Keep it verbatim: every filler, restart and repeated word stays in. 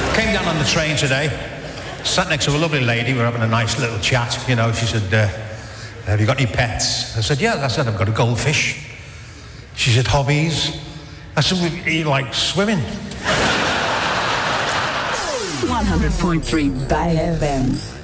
Came down on the train today, sat next to a lovely lady, we were having a nice little chat, you know, she said, uh, have you got any pets? I said, yeah, I said, I've got a goldfish. She said, hobbies? I said, well, you like swimming? one hundred point three Bay F M.